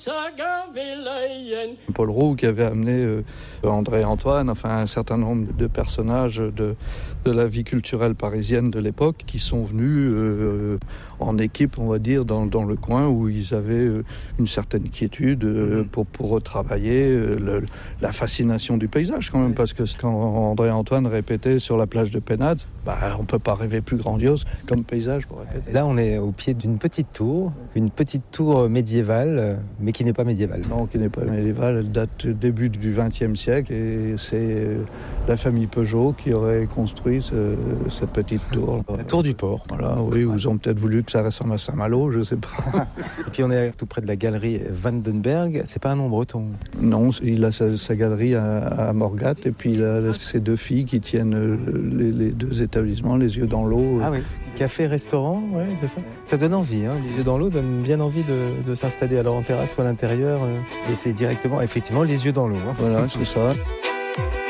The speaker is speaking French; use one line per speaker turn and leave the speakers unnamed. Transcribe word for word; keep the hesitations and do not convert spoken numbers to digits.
Paul Roux qui avait amené euh, André Antoine, enfin un certain nombre de personnages de, de la vie culturelle parisienne de l'époque qui sont venus euh, en équipe, on va dire, dans, dans le coin où ils avaient euh, une certaine quiétude euh, pour, pour retravailler euh, le, la fascination du paysage quand même, parce que quand André Antoine répétait sur la plage de Pénaz, bah, on ne peut pas rêver plus grandiose comme paysage pour répéter.
Et là, on est au pied d'une petite tour, une petite tour médiévale, mais qui n'est pas médiévale.
Non, qui n'est pas médiévale, elle date du début du vingtième siècle et c'est la famille Peugeot qui aurait construit ce, cette petite tour.
La tour du port.
Voilà, oui, ils ont peut-être voulu que ça ressemble à Saint-Malo, je ne sais pas.
Et puis on est tout près de la galerie Vandenberg, c'est pas un nom breton?
Non, il a sa, sa galerie à, à Morgat et puis il a ses deux filles qui tiennent les, les deux établissements, les yeux dans l'eau.
Ah oui, café, restaurant, ouais, c'est ça. Ça donne envie, hein. Les yeux dans l'eau donnent bien envie de, de s'installer alors en terrasse ou à l'intérieur. Euh, et c'est directement, effectivement, les yeux dans l'eau. Hein.
Voilà, c'est ça.